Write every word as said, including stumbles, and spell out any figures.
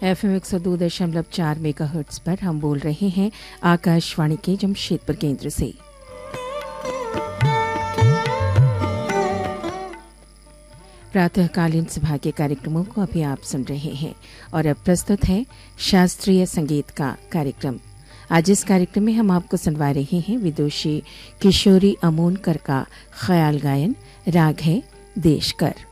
F M एक सौ दो दशमलव चार मेगाहर्ट्ज पर हम बोल रहे हैं आकाशवाणी के जमशेदपुर केंद्र से। प्रातःकालीन सभा के कार्यक्रमों को अभी आप सुन रहे हैं और अब प्रस्तुत है शास्त्रीय संगीत का कार्यक्रम। आज इस कार्यक्रम में हम आपको सुनवा रहे हैं विदुषी किशोरी अमोनकर का ख्याल गायन। राग है देशकर।